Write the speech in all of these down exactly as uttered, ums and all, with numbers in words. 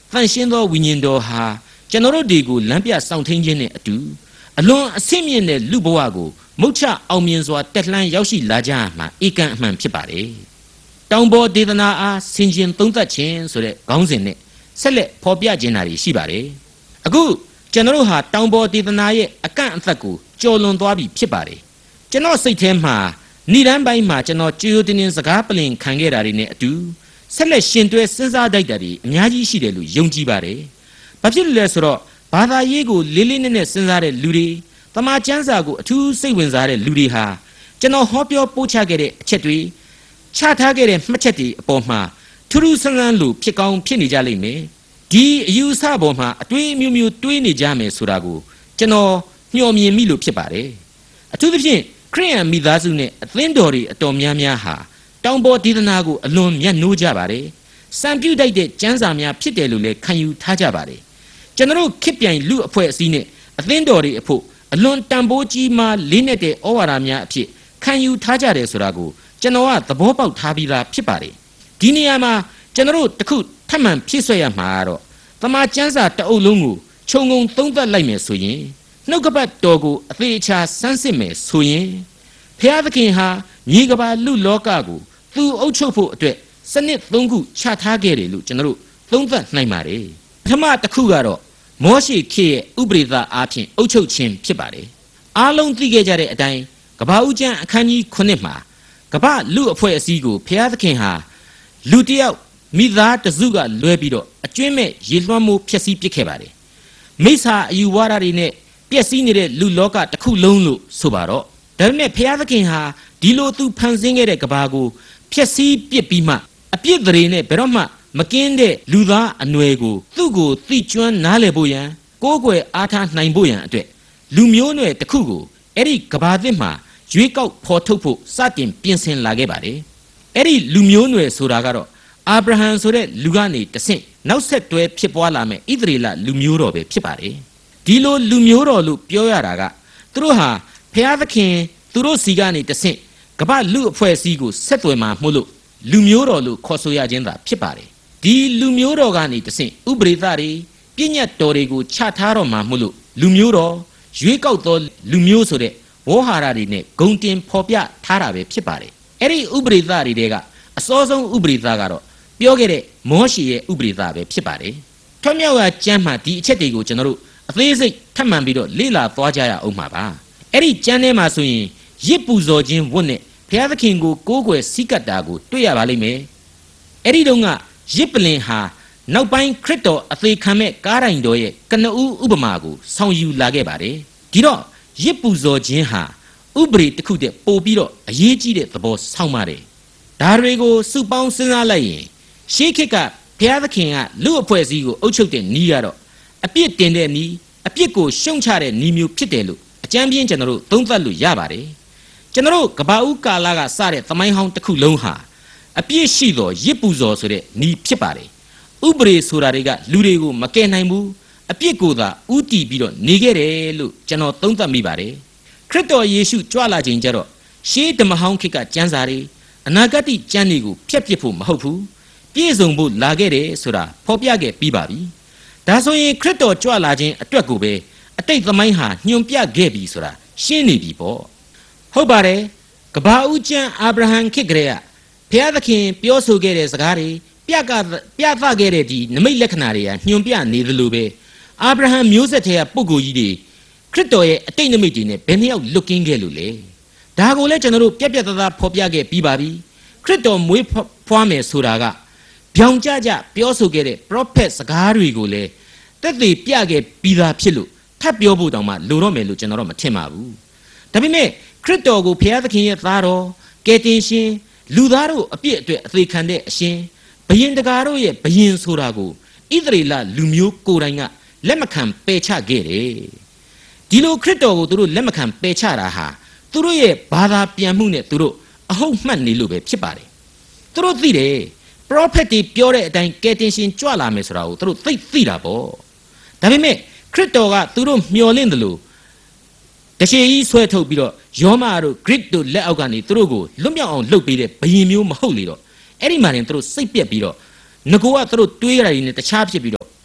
တန်ရှင်းသောဝိညာဉ်တော်ဟာကျွန်တော်တို့တွေကိုလမ်းပြဆောင်ထင်းခြင်းနဲ့အတူအလွန်အဆင့်မြင့်တဲ့လူဘဝကိုမုတ်ချအောင်မြင်စွာတက်လှမ်းရောက်ရှိလာကြမှာဧကန်အမှန်ဖြစ်ပါတယ်။တောင်ပေါ်ဒေသနာအားဆင်ခြင်သုံးသပ်ခြင်းဆိုတဲ့ခေါင်းစဉ်နဲ့ဆက်လက်ဖော်ပြခြင်းဓာတ်ရှိပါတယ်။အခုကျွန်တော်တို့ဟာတောင်ပေါ်ဒေသနာရဲ့အကန့်အသတ်ကိုကျော်လွန်သွားပြီဖြစ်ပါတယ်။ကျွန်တော်စိတ်ထဲမှာဏ္ဍန်ပိုင်းမှာကျွန်တော်ကြိုးတင်းတင်းစကားပလင်ခံခဲ့တာတွေနဲ့အတူဆက်လက်ရှင်တွဲစဉ်းစားတတ်တာတွေအများကြီးရှိတယ်လို့ယုံကြည်ပါတယ်။ဘာဖြစ်လို့လဲဆိုတော့ဘာသာရေးကိုလေးလေးနက်နက်စဉ်းစားတဲ့လူတွေတမန်ကျမ်းစာကိုအထူးစိတ်ဝင်စားတဲ့လူတွေဟာကျွန်တော်ဟောပြောပို့ချခဲ့တဲ့အချက်တွေချထားခဲ့တဲ့မှတ်ချက်တွေအပေါ်မှာထူးထူးဆန်းဆန်းလို့ဖြစ်ကောင်းဖြစ်နေကြလိမ့်မယ်။ဒီအယူအဆပေါ်မှာအတွေးမျိုးမျိုးတွေးနေကြမယ်ဆိုတာကိုကျွန်တော်ညှော်မြင်မိလို့ဖြစ်ပါတယ်။အထူးသဖြင့်ခရစ်ယာန်မိသားစုနဲ့အသင်းတော်တွေအတော်များများဟာတောင်ပေါ်ဒေသနာကိုအလွန်မြတ်နိုးကြပါတယ်။စံပြုတိုက်တဲ့ကျမ်းစာများဖြစ်တယ်လို့လည်းခံယူထားကြပါတယ်။ကျွန်တော်ခေတ်ပြိုင်လူအဖွဲ့အစည်းနဲ့အသင်းတော်တွေအဖို့အလွန်တန်ဖိုးကြီးမှလေးနဲ့တဲ့ဩဝါဒများအဖြစ်ခံယူထားကြတယ်ဆိုတာကိုကျွန်တော်ကသဘောပေါက်ထားပြီးသားဖြစ်ပါတယ်။ဒီနေရာမှာကျွန်တော်တခုထပ်မံဖြည့်ဆွက်ရမှာတော့တမန်ကျမ်းစာတအုပ်လုံးကိုခြုံငုံသုံးသပ်လိုက်မယ်ဆိုရင်နှုတ်ကပတ်တော်ကိုအသေးချာစမ်းစစ်မယ်ဆိုရင်ဘုရားသခင်ဟာမြေကဘာလူလောကကိုသူ့အုပ်ချုပ်ဖို့အတွက်စနစ်သုံးခုချထားခဲ့တယ်လို့ကျွန်တော်သုံးသပ်နိုင်ပါတယ်။ပထမတစ်ခုကတော့မောရှေခေတ်ရဲ့ဥပရိသအားဖြင့်အုပ်ချုပ်ခြင်းဖြစ်ပါတယ်။အားလုံးသိခဲ့ကြတဲ့အတိုင်းကမ္ဘာဦးကျမ်းအခန်းကြီးခုနှစ်မှာကမ္ဘာလူအဖွဲ့အစည်းကိုဘုရားသခင်ဟာလူတစ်ယောက်မိသားတစုကလွဲပြီးတော့အကျွင့်မဲ့ရေလွှမ်းမိုးဖျက်ဆီးပစ်ခဲ့ပါတယ်။မိစ္ဆာအယူဝါဒတွေနဲ့ပျက်စီးနေတဲ့လူလောကတစ်ခုလုံးလို့ဆိုပါတော့ဒါပေမဲ့ဘုရားသခင်ဟာဒီလိုသူဖန်ဆင်းခဲ့တဲ့ကမ္ဘာကိုဖျက်ဆီးပစ်ပြီးမှအပြစ်တွေနဲ့ဘယ်တော့မှမကင်းတဲ့လူသားအနွယ်ကိုသူ့ကိုသိကျွမ်းနားလည်ဖို့ရန်ကိုးကွယ်အားထားနိုင်ဖို့ရန်အတွက်လူမျိုးနွယ်တစ်ခုကိုအဲ့ဒီကဘာသစ်မှာရွေးကောက်ဖော်ထုတ်ဖို့စတင်ပြင်ဆင်လာခဲ့ပါတယ်အဲ့ဒီလူမျိုးနွယ်ဆိုတာကတော့အာဗြဟံဆိုတဲ့လူကနေတဆင့်နောက်ဆက်တွဲဖြစ်ပွားလာမဲ့ဣသရေလလူမျိုးတော်ပဲဖြစ်ပါတယ်ဒီလိုလူမျိုးတော်လို့ပြောရတာကသူတို့ဟာဘုရားသခင်သူတို့စီကနေတဆင့်ကမ္ဘာလူအဖွဲ့အစည်းကိုဆက်သွယ်မှာမို့လို့လူမျိုးတော်လို့ခေါ်ဆိုရခြင်းသာဖြစ်ပါတယ်ဒီလူမျိုးတော်ကနေတဆင့်ဥပရိသတွေပြည့်ညတ်တော်တွေကိုချထားတော့မှာမို့လို့လူမျိုးတော်ရွေးကောက်သောလူမျိုးဆိုတဲ့ဝေါ်ဟာရတွေနဲ့ဂုံတင်ဖော်ပြထားတာပဲဖြစ်ပါတယ်အဲ့ဒီဥပရိသတွေတဲကအစောဆုံးဥပရိသကတော့ပြောခဲ့တဲ့မောရှေရဲ့ဥပရိသပဲဖြစ်ပါတယ်ထွတ်မြောက်ရာကျမ်းမှာဒီအချက်တွေကိုကျွန်တော်တို့အသေးစိတ်ထပ်မံပြီးတော့လေ့လာသွားကြရအောင်ပါပါအဲ့ဒီကျမ်းထဲမှာဆိုရင်ရစ်ပူဇော်ခြင်းဝတ်နဲ့ဘုရားသခင်ကိုကိုးကွယ်စည်းကပ်တာကိုတွေ့ရပါလိမ့်မယ်အဲ့ဒီတုန်းကရစ်ပလင်ဟာနောက်ပိုင်းခရစ်တော်အသေးခံမဲ့ကားတိုင်တော်ရဲ့ကနဦးဥပမာကိုဆောင်ယူလာခဲ့ပါတယ်ဒီတော့ရစ်ပူဇော်ခြင်းဟာဥပရိတစ်ခုတည်းပို့ပြီးတော့အရေးကြီးတဲ့သဘောဆောင်ပါတယ်ဒါတွေကိုစုပေါင်းစဉ်းစားလိုက်ရင်ရှေးခေတ်ကဘုရားသခင်ကလူအဖွဲ့အစည်းကိုအုပ်ချုပ်တဲ့နည်းကတော့အပြစ်တင်တဲ့နည်းအပြစ်ကိုရှုံချတဲ့နည်းမျိုးဖြစ်တယ်လို့အကြမ်းပြင်းကျွန်တော်တို့သုံးသပ်လို့ရပါတယ်ကျွန်တော်တို့ကဘာဦးကာလကစတဲ့သမိုင်းဟောင်းတစ်ခုလုံးဟာအပြစ်ရှိသောရစ်ပူဇော်ဆိုတဲ့နည်းဖြစ်ပါတယ်ဥပရိဆိုတာတွေကလူတွေကိုမကယ်နိုင်ဘူးအပြစ်ကိုသာဥတီပြီးတော့နေခဲ့တယ်လို့ကျွန်တော်သုံးသပ်မိပါတယ်ခရစ်တော်ယေရှုကြွလာခြင်းကြတော့ရှေးဓမ္မဟောင်းခေတ်ကကျမ်းစာတွေအနာဂတ်ကျမ်းတွေကိုဖျက်ပစ်ဖို့မဟုတ်ဘူးပြည့်စုံဖို့လာခဲ့တယ်ဆိုတာဖော်ပြခဲ့ပြီးပါပြီဒါဆိုရင်ခရစ်တော်ကြွလာခြင်းအတွက်ကိုပဲအတိတ်သမိုင်းဟာညွန်ပြခဲ့ပြီဆိုတာရှင်းနေပြီပေါ့ဟုတ်ပါတယ်ကဘာဦးကျမ်းအာဗြဟံခေတ်ကလေးကဘုရားသခင်ပြောဆိုခဲ့တဲ့စကားတွေပြကပြသခဲ့တဲ့ဒီနမိတ်လက္ခဏာတွေကညွန်ပြနေသလိုပဲအာဗြဟံမျိုးဆက်ထဲကပုဂ္ဂိုလ်ကြီးတွေခရစ်တော်ရဲ့အတိတ်နမိတ်တွေနဲ့ဘယ်နှယောက်လွတ်ကင်းခဲ့လို့လဲဒါကိုလည်းကျွန်တော်တို့ပြက်ပြက်သားသားဖော်ပြခဲ့ပြီးပါပြီခရစ်တော်မွေးဖွားမယ်ဆိုတာကဗျောင်ကြကြပြောဆိုခဲ့တဲ့ prophet စကားတွေကိုလည်းတက်သေးပြခဲ့ပြီးသားဖြစ်လို့ထပ်ပြောဖို့တောင်မှလိုတော့မယ်လို့ကျွန်တော်တော့မထင်ပါဘူးဒါပေမဲ့ခရစ်တော်ကိုဘုရားသခင်ရဲ့သားတော်ကယ်တင်ရှင်လူသားတို့အပြစ်အတွက်အသေးခံတဲ့အရှင်ဘယင်တကာတို့ရဲ့ဘယင်ဆိုတာကိုဣသရေလလူမျိုးကိုယ်တိုင်ကလက်မခံပယ်ချခဲ့တယ်ဒီလိုခရစ်တော်ကိုသူတို့လက်မခံပယ်ချတာဟာသူတို့ရဲ့ဘာသာပြန်မှုနဲ့သူတို့အဟုတ်မှတ်နေလို့ပဲဖြစ်ပါတယ်သူတို့သိတယ် prophet တွေပြောတဲ့အတိုင်းကယ်တင်ရှင်ကြွလာမယ်ဆိုတာကိုသူတို့သိသိတာပေါ့ဒါပေမဲ့ခရစ်တော်ကသူတို့မျှော်လင့်တယ်လို့တရှိကြီးဆွဲထုတ်ပြီးတော့ယောမတို့ Greek တို့လက်အောက်ကနေသူတို့ကိုလွတ်မြောက်အောင်လုပ်ပေးတဲ့ဘယင်မျိုးမဟုတ်လေတော့အဲ့ဒီမှာတင်သူတို့စိတ်ပြက်ပြီးတော့ငကိုကသူတို့တွေးရတာတွေနဲ့တခြားဖြစ်ပြီးတော့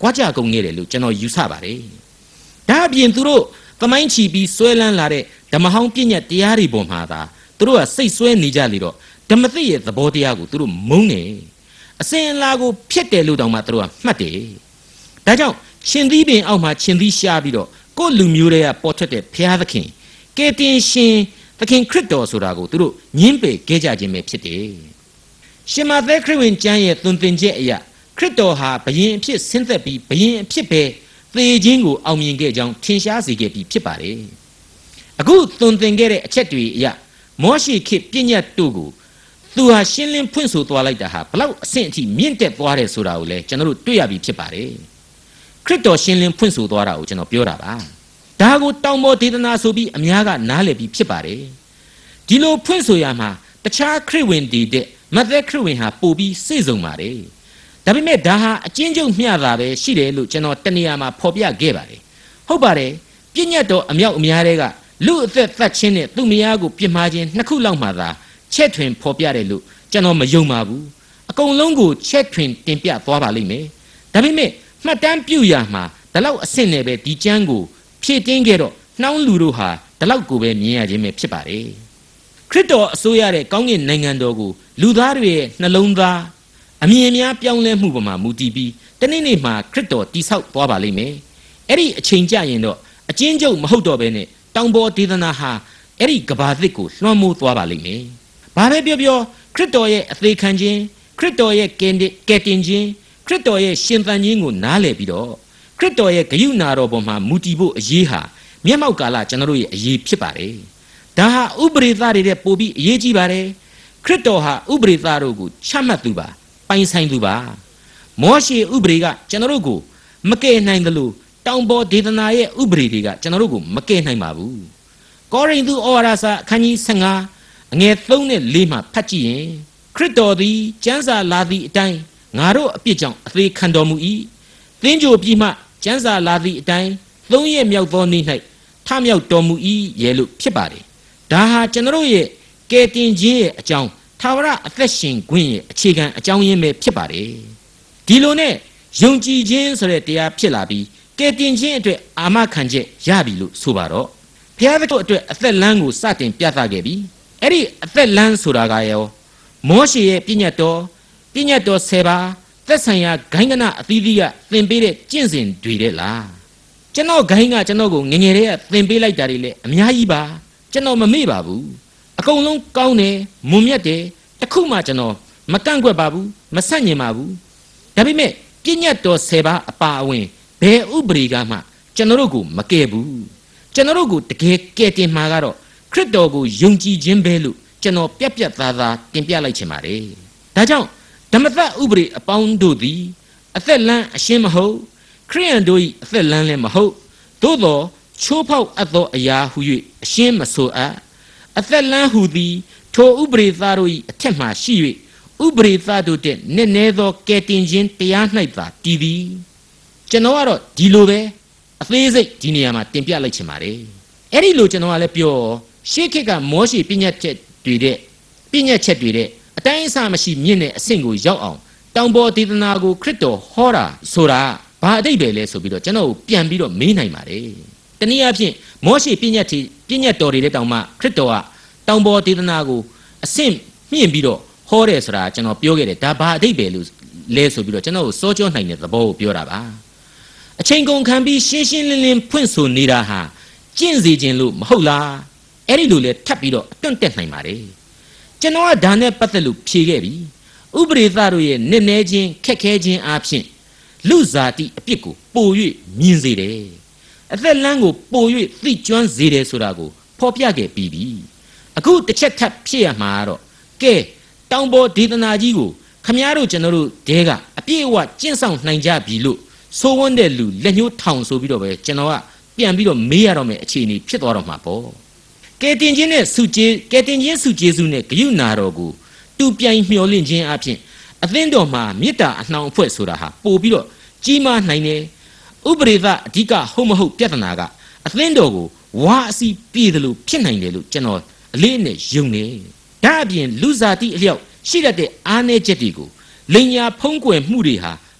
ကွာကြကုန်ခဲ့တယ်လို့ကျွန်တော်ယူဆပါတယ်ဒါအပြင်သူတို့သမိုင်းချီပြီးဆွဲလန်းလာတဲ့ဓမ္မဟောင်းပြည့်ညတ်တရားတွေပေါ်မှာသာသူတို့ကစိတ်ဆွဲနေကြလေတော့ဓမ္မသစ်ရဲ့သဘောတရားကိုသူတို့မုန်းတယ်အစဉ်အလာကိုဖျက်တယ်လို့တောင်မှသူတို့ကမှတ်တယ်ဒါကြောင့်ရှင်သီးပင်အောက်မှာရှင်သီးရှားပြီးတော့ကိုယ့်လူမျိုးတွေကပေါ်ထွက်တဲ့ဘုရားသခင်ကယ်တင်ရှင်သခင်ခရစ်တော်ဆိုတာကိုသူတို့ညှင်းပယ်ခဲ့ကြခြင်းပဲဖြစ်တယ်ရှင်မာသဲခရစ်ဝင်ကျမ်းရဲ့သွန်သင်ချက်အရာခရစ်တော်ဟာဘုရင်အဖြစ်ဆင်းသက်ပြီးဘုရင်အဖြစ်ပဲသေခြင်းကိုအောင်မြင်ခဲ့ကြောင်းထင်ရှားစေခဲ့ပြီးဖြစ်ပါတယ်အခုသွန်သင်ခဲ့တဲ့အချက်တွေအရာမောရှိခေတ်ပြည့်ညတ်တို့ကိုသူဟာရှင်းလင်းဖွင့်ဆိုသွားလိုက်တာဟာဘလောက်အဆင့်အထိမြင့်တက်သွားတယ်ဆိုတာကိုလည်းကျွန်တော်တို့တွေ့ရပြီးဖြစ်ပါတယ်ခရစ်တော်ရှင်းလင်းဖွင့်ဆိုသွားတာကိုကျွန်တော်ပြောတာပါဒါကိုတောင်ပေါ်ဒေသနာဆိုပြီးအများကနားလည်ပြီးဖြစ်ပါတယ်ဒီလိုဖွင့်ဆိုရမှာတခြားခရစ်ဝင်တွေတဲ့မဿဲခရစ်ဝင်ဟာပို့ပြီးစိတ်ဆုံပါတယ်ဒါပေမဲ့ဒါဟာအကျဉ်းချုပ်မျှတာပဲရှိတယ်လို့ကျွန်တော်တနေရာမှာဖော်ပြခဲ့ပါတယ်ဟုတ်ပါတယ်ပြည့်ညတ်တော်အမြောက်အများတွေကလူအသက်သတ်ခြင်းနဲ့သူ့မယားကိုပြစ်မှားခြင်းနှစ်ခုလောက်မှသာချက်ထွင်ဖော်ပြတယ်လို့ကျွန်တော်မယုံပါဘူးအကုန်လုံးကိုချက်ထွင်တင်ပြသွားပါလိမ့်မယ်ဒါပေမဲ့မှတ်တမ်းပြုရမှာဒီလောက်အဆင့်နဲ့ပဲဒီကျမ်းကိုဖြည့်တင်းခဲ့တော့နှောင်းလူတို့ဟာဒီလောက်ကိုပဲမြင်ရခြင်းပဲဖြစ်ပါတယ်ခရစ်တော်အစိုးရတဲ့ကောင်းကင်နိုင်ငံတော်ကိုလူသားတွေရဲ့နှလုံးသားအမြင်များပြောင်းလဲမှုပေါ်မှာမူတည်ပြီးတနေ့နေ့မှာခရစ်တော်တည်ဆောက်သွားပါလိမ့်မယ်အဲ့ဒီအချိန်ကျရင်တော့အကျဉ်းချုပ်မဟုတ်တော့ဘဲနဲ့တောင်ပေါ်ဒေသနာဟာအဲ့ဒီကဘာသစ်ကိုလွှမ်းမိုးသွားပါလိမ့်မယ်ဘာပဲပြောပြောခရစ်တော်ရဲ့အသေးခံခြင်းခရစ်တော်ရဲ့ကယ်တင်ခြင်းခရစ်တော်ရဲ့ရှင်သန်ခြင်းကိုနားလည်ပြီးတော့ခရစ်တော်ရဲ့ဂရုဏာတော်ပေါ်မှာမူတည်ဖို့အရေးဟာမျက်မှောက်ကာလကျွန်တော်တို့ရဲ့အရေးဖြစ်ပါတယ်ဒါဟာဥပရိသတွေတဲ့ပို့ပြီးအရေးကြီးပါတယ်ခရစ်တော်ဟာဥပရိသတို့ကိုချမှတ်သူပါပိုင်ဆိုင်သူပါမောရှေဥပရိကကျွန်တော်တို့ကိုမကယ်နိုင်တယ်လို့တောင်ပေါ်ဒေသနာရဲ့ဥပရိတွေကကျွန်တော်တို့ကိုမကယ်နိုင်ပါဘူးကောရိန္သုဩဝါဒစာအခန်းကြီးဆယ်ငါအငယ်သုံးနဲ့လေးမှာဖတ်ကြည့်ရင်ခရစ်တော်သည်ကျမ်းစာလာသည့်အတိုင်းငါတို့အပြစ်ကြောင့်အသေးခံတော်မူ၏သင်္ကြိုပြီးမှကျမ်းစာလာသည့်အတိုင်းသုံးရက်မြောက်သောနေ့၌ထမြောက်တော်မူ၏ရဲ့လို့ဖြစ်ပါတယ်ဒါဟာကျွန်တော်ရဲ့ကယ်တင်ခြင်းရဲ့အကြောင်းသာဝရအသက်ရှင်ခွင့်ရဲ့အခြေခံအကြောင်းရင်းပဲဖြစ်ပါတယ်ဒီလိုနဲ့ယုံကြည်ခြင်းဆိုတဲ့တရားဖြစ်လာပြီးကယ်တင်ခြင်းအတွက်အာမခံချက်ရပြီလို့ဆိုပါတော့ဘုရားသခင်အတွက်အသက်လမ်းကိုစတင်ပြသခဲ့ပြီအဲ့ဒီအသက်လမ်းဆိုတာကရောမောရှေရဲ့ပြညတ်တော်ပြညတ်တော်ဆယ်ပါးသက်ဆိုင်ရာဂိုင်းကနအသီးသီးကသင်ပေးတဲ့ကျင့်စဉ်တွေတဲ့လားကျွန်တော်ဂိုင်းကကျွန်တော်ကိုငငယ်တည်းကသင်ပေးလိုက်တာတွေလည်းအများကြီးပါကျွန်တော်မမေ့ပါဘူးအကုန်လုံးကောင်းတယ်မွန်မြတ်တယ်တခုမှကျွန်တော်မကန့်ကွက်ပါဘူးမဆန့်ကျင်ပါဘူးဒါပေမဲ့ပြညတ်တော်ဆယ်ပါးအပါအဝင်ဘယ်ဥပဒေကမှကျွန်တော်တို့ကိုမကယ်ဘူးကျွန်တော်တို့ကိုတကယ်ကယ်တင်မှာကတော့ခရစ်တော်ကိုယုံကြည်ခြင်းပဲလို့ကျွန်တော်ပြက်ပြက်သားသားတင်ပြလိုက်ချင်ပါတယ်ဒါကြောင့်ဓမ္မသတ်ဥပဒေအပေါင်းတို့သည်အသက်လမ်းအရှင်းမဟုတ်ခရိယန်တို့၏အသက်လမ်းလည်းမဟုတ်သို့သောချိုးဖောက်အပ်သောအရာဟု၍အရှင်းမဆိုအပ်အသက်လမ်းဟူသည်ထိုဥပဒေသားတို့၏အထက်မှရှိ၍ဥပဒေသားတို့တဲ့နည်းနည်းသောကယ်တင်ခြင်းတရား၌သာတည်သည်ကျွန်တော်ကတော့ဒီလိုပဲအသေးစိတ်ဒီနေရာမှာတင်ပြလိုက်ချင်ပါတယ်အဲ့ဒီလိုကျွန်တော်ကလည်းပြောရှေးခေတ်ကမောရှေပြညတ်ချက်တွေတဲ့ပြညတ်ချက်တွေတဲ့အတိုင်းအဆမရှိမြင့်တဲ့အဆင့်ကိုရောက်အောင်တောင်ပေါ်ဒေသနာကိုခရစ်တော်ဟောတာဆိုတာဘာအတိတ်ပဲလဲဆိုပြီးတော့ကျွန်တော်ကိုပြန်ပြီးတော့မေးနိုင်ပါတယ်တနည်းအားဖြင့်မောရှေပြညတ်ပြညတ်တော်တွေတဲ့တောင်မှခရစ်တော်ကတောင်ပေါ်ဒေသနာကိုအဆင့်မြင့်ပြီးတော့ဟောတယ်ဆိုတာကျွန်တော်ပြောခဲ့တယ်ဒါဘာအတိတ်ပဲလို့လဲဆိုပြီးတော့ကျွန်တော်ကိုစောကြောနိုင်တဲ့သဘောကိုပြောတာပါအချိန်ကုန်ခံပြီးရှင်းရှင်းလင်းလင်းဖွင့်ဆိုနေတာဟာကျင့်စေခြင်းလို့မဟုတ်လားအဲ့ဒီလိုလဲထပ်ပြီးတော့အတွန့်တက်နိုင်ပါတယ်ကျွန်တော်ကဒါနဲ့ပတ်သက်လို့ဖြေခဲ့ပြီဥပရိသတို့ရဲ့နစ်နဲခြင်းခက်ခဲခြင်းအပြင်လူဇာတိအပြစ်ကိုပို၍မြင်စေတယ်အသက်လမ်းကိုပို၍သိကျွမ်းစေတယ်ဆိုတာကိုဖော်ပြခဲ့ပြီးပြီအခုတစ်ချက်ထပ်ဖြည့်ရမှာတော့ကဲတောင်ပေါ်ဒေသနာကြီးကိုခမည်းတော်ကျွန်တော်တို့တဲကအပြည့်အဝကျင့်ဆောင်နိုင်ကြပြီလို့ဆိုးဝန်းတဲ့လူလက်ညှိုးထောင်ဆိုပြီးတော့ပဲကျွန်တော်ကပြန်ပြီးတော့မေးရတော့မယ်အခြေအနေဖြစ်သွားတော့မှာပေါ့ကဲတင်ခြင်းနဲ့စုကျေးကဲတင်ခြင်းစုကျေးစုနဲ့ဂရုဏာတော်ကိုတူပြိုင်မျှော်လင့်ခြင်းအပြင်အသင်းတော်မှာမေတ္တာအနှောင်အဖွဲ့ဆိုတာဟာပို့ပြီးတော့ကြီးမားနိုင်တယ်ဥပရိသအဓိကဟုတ်မဟုတ်ပြဿနာကအသင်းတော်ကိုဝါအစီပြေတယ်လို့ဖြစ်နိုင်တယ်လို့ကျွန်တော်အလေးနဲ့ယုံနေဒါအပြင်လူစားတိအလျောက်ရှိတတ်တဲ့အားနည်းချက်တွေကိုလိန်ညာဖုံးကွယ်မှုတွေဟာ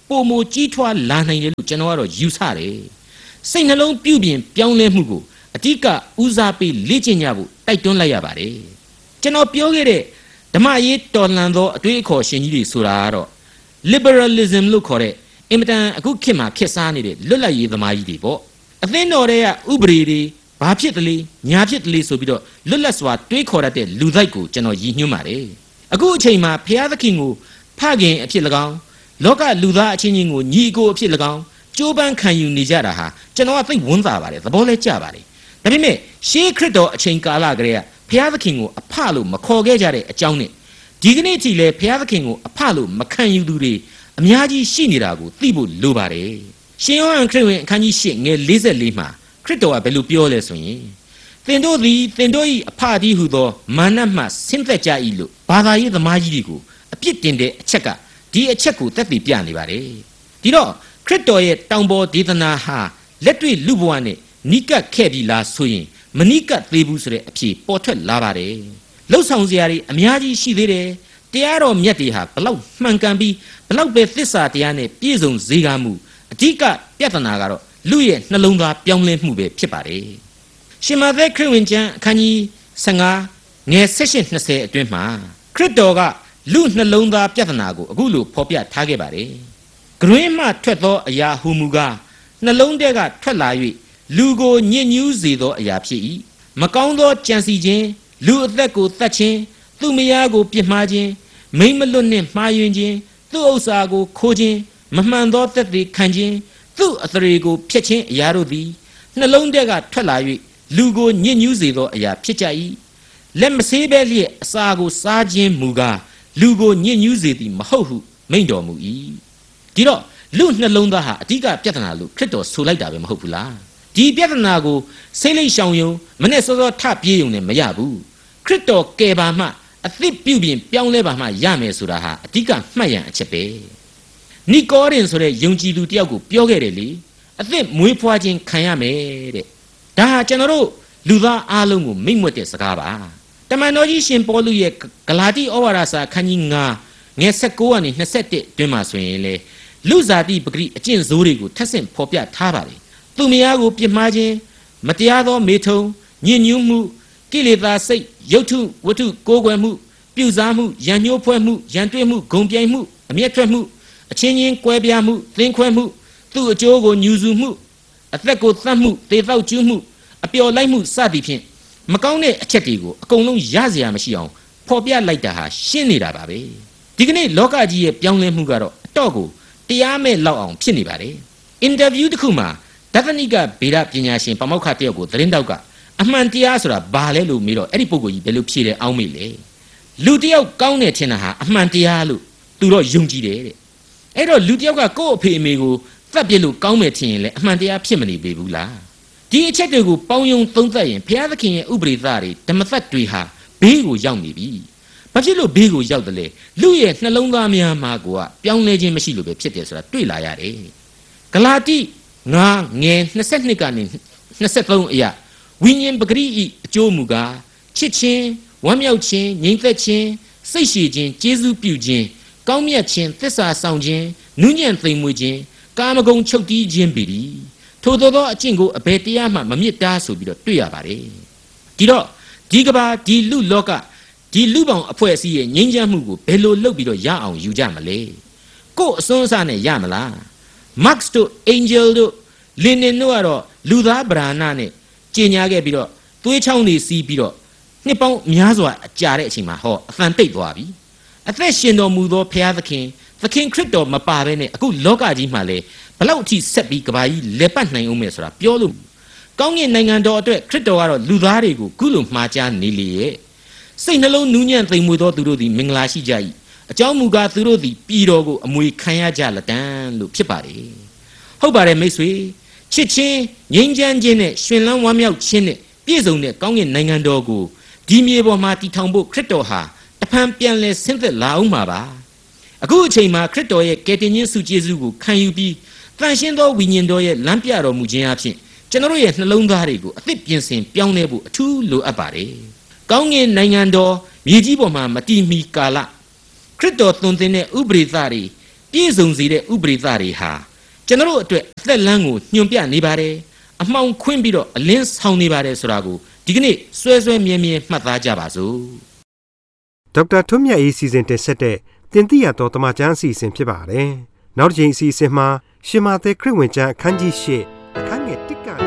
ပိုမိုကြီးထွားလာနိုင်တယ်လို့ကျွန်တော်ကတော့ယူဆတယ်စိတ်နှလုံးပြုပြင်ပြောင်းလဲမှုကိုအတိကဦးစားပေးလေ့ကျင့်ကြဖို့တိုက်တွန်းလိုက်ရပါတယ်ကျွန်တော်ပြောခဲ့တဲ့ဓမ္မရေးတော်လှန်သောအတွေ့အခေါ်ရှင်ကြီးတွေဆိုတာကတော့ liberalism လို့ခေါ်တဲ့အင်မတန်အခုခေတ်မှာခေတ်စားနေတဲ့လွတ်လပ်ရေးသမားကြီးတွေပေါ့အသင်းတော်တွေကဥပဒေတွေဘာဖြစ်တလေညာဖြစ်တလေဆိုပြီးတော့လွတ်လပ်စွာတွေးခေါ်တတ်တဲ့လူတိုက်ကိုကျွန်တော်ရည်ညွှန်းပါတယ်အခုအချိန်မှာဘုရားသခင်ကိုဖခင်အဖြစ်၎င်းလောကလူသားအချင်းချင်းကိုညီအကိုအဖြစ်၎င်းကြိုးပမ်းခံယူနေကြတာဟာကျွန်တော်ကသိဝန်းသာပါတယ်သဘောလဲကျပါတယ်ဒါပေမဲ့ရှေးခရစ်တော်အချိန်ကာလကတည်းကဘုရားသခင်ကိုအဖလို့မခေါ်ခဲ့ကြတဲ့အကြောင်းနဲ့ဒီကနေ့အထိလဲဘုရားသခင်ကိုအဖလို့မခံယူသူတွေအများကြီးရှိနေတာကိုသိဖို့လိုပါတယ်ရှင်ယောဟန်ခရစ်ဝင်အခန်းကြီး၈ငယ်၄၄မှာခရစ်တော်ကဘယ်လိုပြောလဲဆိုရင်သင်တို့သည်သင်တို့၏အဖတည်းဟုသောမာနမှဆင်းသက်ကြ၏လို့ဘာသာရေးသမားကြီးတွေကိုအပြစ်တင်တဲ့အချက်ကဒီအချက်ကိုသက်သေပြနေပါတယ်ဒီတော့ခရစ်တော်ရဲ့တောင်ပေါ်ဒေသနာဟာလက်တွေ့လူဘဝနဲ့နိကတ်ခဲ့ပြီလားဆိုရင်မနိကတ်သေးဘူးဆိုတဲ့အဖြေပေါ်ထွက်လာပါတယ်လှုပ်ဆောင်စရာတွေအများကြီးရှိသေးတယ်တရားတော်မြတ်တွေဟာဘလောက်မှန်ကန်ပြီးဘလောက်ပဲသစ္စာတရားနဲ့ပြည့်စုံစေကားမှုအဓိကပြဿနာကတော့လူရဲ့နှလုံးသားပြောင်းလဲမှုပဲဖြစ်ပါတယ်ရှင်မာသက်ခရစ်ဝင်ကျမ်းအခန်းကြီး၁၅ငယ်၁၈ ၂၀အတွင်းမှာခရစ်တော်ကလူနှလုံးသားပြဿနာကိုအခုလိုဖော်ပြထားခဲ့ပါတယ်ဂရွင်းမှထွက်သောအရာဟူမူကားနှလုံးထဲကထွက်လာ၍လူကိုညစ်ညူးစေသောအရာဖြစ်၏မကောင်းသောကြံစီခြင်းလူအသက်ကိုတတ်ခြင်းသူမယားကိုပြစ်မှားခြင်းမိမ့်မလွတ်နှင့်မှားယွင်းခြင်းသူ့ဥစ္စာကိုခိုးခြင်းမမှန်သောသက်သေခံခြင်းသူ့အသရေကိုဖျက်ခြင်းအရာတို့သည်နှလုံးထဲကထွက်လာ၍လူကိုညစ်ညူးစေသောအရာဖြစ်ကြ၏လက်မဆေးပဲလျက်အစာကိုစားခြင်းမူကားလူကိုညစ်ညူးစေသည်မဟုတ်ဟုမိန့်တော်မူ၏ဒီတော့လူနှလုံးသားဟာအဓိကပြဿနာလို့ခရစ်တော်ဆိုလိုက်တာပဲမဟုတ်ဘူးလားဒီပြဿနာကိုစိတ်လိမ်ရှောင်ယုံမနဲ့စောစောထပြေးယုံနဲ့မရဘူးခရစ်တော်ကယ်ပါမှအသစ်ပြုပြင်ပြောင်းလဲပါမှရမယ်ဆိုတာဟာအဓိကမှတ်ရန်အချက်ပဲနီကောဒင်ဆိုတဲ့ယုံကြည်သူတယောက်ကိုပြောခဲ့တယ်လေအသစ်မွေးဖွားခြင်းခံရမယ်တဲ့ဒါဟာကျွန်တော်တို့လူသားအားလုံးကိုမိန့်မွက်တဲ့စကားပါတမန်တော်ကြီးရှင်ပေါလုရဲ့ဂလာတိဩဝါဒစာအခန်းကြီး၅ငယ်၁၉ကနေ၂၁တွင်မှာဆိုရင်လေလူဇာတိပဂရိအကျင့်ဆိုးတွေကိုထပ်ဆင့်ဖော်ပြထားပါတယ်သူမယားကိုပြစ်မှားခြင်းမတရားသောမေထုံညစ်ညူးမှုကိလေသာစိတ်ရုပ်ထုဝတ္ထုကိုးကွယ်မှုပြုစားမှုရန်ညှိုးဖွဲ့မှုရန်တွေ့မှုဂုံပြိုင်မှုအမျက်ထွက်မှုအချင်းချင်းကွဲပြားမှုသင်ခွဲမှုသူ့အကျိုးကိုညူစုမှုအသက်ကိုသတ်မှုတေသောက်ကျွမှုအပျော်လိုက်မှုစသည်ဖြင့်မကောင်းတဲ့အချက်တွေကိုအကုန်လုံးရစရာမရှိအောင်ဖော်ပြလိုက်တာဟာရှင်းနေတာပါပဲဒီကနေ့လောကကြီးရဲ့ပြောင်းလဲမှုကတော့အတော့ကိုတရားမဲ့လောက်အောင်ဖြစ်နေပါတယ်အင်တာဗျူးတစ်ခုမှာဒသနိကဗေဒပညာရှင်ပမောက္ခတယောက်ကိုသတင်းတောက်ကအမှန်တရားဆိုတာဘာလဲလို့မေးတော့အဲ့ဒီပုဂ္ဂိုလ်ကြီးဘယ်လိုဖြေတယ်အောင်းမေးလေလူတယောက်ကောင်းတယ်ထင်တာဟာအမှန်တရားလို့သူတော့ယုံကြည်တယ်တဲ့အဲ့တော့လူတယောက်ကကိုယ့်အဖေအမေကိုသတ်ပြလို့ကောင်းမယ်ထင်ရင်လည်းအမှန်တရားဖြစ်မနေပေဘူးလားဒီအချက်တွေကိုပေါင်းယုံသုံးသပ်ရင်ဘုရားသခင်ရဲ့ဥပဒေသားတွေဓမ္မသတ်တွေဟာဘေးကိုရောက်နေပြီဘာဖြစ်လို့ဘေးကိုရောက်တယ်လဲလူရဲ့နှလုံးသားများမှာကိုကပြောင်းလဲခြင်းမရှိလို့ပဲဖြစ်တယ်ဆိုတာတွေ့လာရတယ်ဂလာတိ၅ငယ်၂၂ကနေ၂၃အရာဝိညာဉ်ပဂရိဤအကျိုးမူကားချစ်ခြင်းဝမ်းမြောက်ခြင်းငြိမ်သက်ခြင်းစိတ်ရှည်ခြင်းကျေးဇူးပြုခြင်းကောင်းမြတ်ခြင်းသစ္စာဆောင်ခြင်းနူးညံ့သိမ်မွေ့ခြင်းကာမဂုဏ်ချုပ်တီးခြင်းပေသည်ထိုသောသောအကျင့်ကိုအဘယ်တရားမှမမြစ်တားဆိုပြီးတော့တွေ့ရပါတယ်ဒီတော့ဒီကဘာဒီလူလောကဒီလူပေါင်းအဖွဲ့အစည်းရဲ့ငြိမ်းချမ်းမှုကိုဘယ်လိုလုပ်ပြီးတော့ရအောင်ယူကြမလဲကို့အစွန်းအစနဲ့ရမလား Marx တို့ Angel တို့ Lenin တို့ကတော့လူသားဗราဏနဲ့ကြင်ညာခဲ့ပြီးတော့သွေးချောင်းတွေစီးပြီးတော့နှစ်ပေါင်းများစွာအကြာတဲ့အချိန်မှာဟောအဖန်တိတ်သွားပြီအသက်ရှင်တော်မူသောဘုရားသခင်သခင်ခရစ်တော်မပါဘဲနဲ့အခုလောကကြီးမှာလေဘလောက်အထိဆက်ပြီးကဘာကြီးလက်ပတ်နိုင်အောင်မယ်ဆိုတာပြောလို့ကောင်းကင်နိုင်ငံတော်အတွက်ခရစ်တော်ကတော့လူသားတွေကိုခုလိုမှားကြားနေလေရဲ့စိတ်နှလုံးနူးညံ့သိမ်မွေ့သောသူတို့သည်မင်္ဂလာရှိကြ၏အကြောင်းမူကားသူတို့သည်ပြည်တော်ကိုအမွေခံရကြလတံလို့ဖြစ်ပါတယ်ဟုတ်ပါတယ်မိတ်ဆွေချစ်ချင်းငြိမ်းချမ်းခြင်းနဲ့ရှင်လန်းဝမ်းမြောက်ခြင်းနဲ့ပြည့်စုံတဲ့ကောင်းကင်နိုင်ငံတော်ကိုဒီမြေပေါ်မှာတည်ထောင်ဖို့ခရစ်တော်ဟာတဖန်ပြန်လဲဆင်းသက်လာအောင်ပါပါအခုအချိန်မှာခရစ်တော်ရဲ့ကယ်တင်ခြင်းဆုကျေးဇူးကိုခံယူပြီးတန်ရှင်းသောဝိညာဉ်တော်ရဲ့လမ်းပြတော်မူခြင်းအပြင်ကျွန်တော်ရဲ့နှလုံးသားတွေကိုအသစ်ပြင်ဆင်ပြောင်းလဲဖို့အထူးလိုအပ်ပါတယ်ကောင်းကင်နိုင်ငံတော်မြေကြီးပေါ်မှာမတည်မီကာလခရစ်တော်သွန်သင်တဲ့ဥပဒေသားတွေတပြည့်စုံစေတဲ့ဥပရိသတွေဟာကျွန်တော်တို့အတွက်အသက်လမ်းကိုညွှန်ပြနေပါတယ်အမှောင်ခွင်းပြီးတော့အလင်းဆောင်နေပါတယ်ဆိုတာကိုဒီကနေ့စွဲစွဲမြဲမြဲမှတ်သားကြပါစို့ဒေါက်တာထွန်းမြတ်အေးစီစဉ်တင်ဆက်တဲ့တင်ပြတော်တမချန်းအစီအစဉ်ဖြစ်ပါတယ်နောက်တစ်ချိန်အစီအစဉ်မှာရှင်မာသဲခရစ်ဝင်ကျမ်းအခန်းကြီး၈အခန်းငယ်၁က